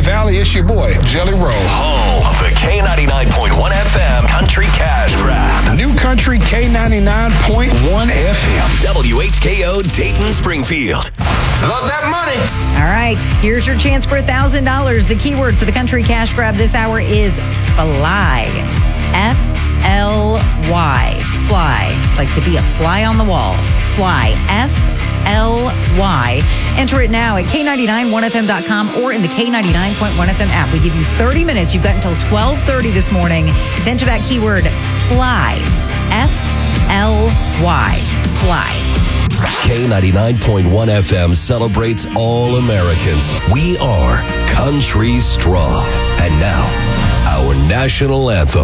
Valley, it's your boy, Jelly Roll. Home of the K99.1 FM Country Cash Grab. New Country K99.1 FM. WHKO Dayton Springfield. Love that money. All right, here's your chance for $1,000. The keyword for the Country Cash Grab this hour is fly. F-L-Y. Fly. Like to be a fly on the wall. Fly. F-L-Y. Enter it now at K991FM.com or in the K99.1 FM app. We give you 30 minutes. You've got until 12:30 this morning to enter that keyword fly. F-L-Y. Fly. K99.1 FM celebrates all Americans. We are Country Strong. And now, our national anthem.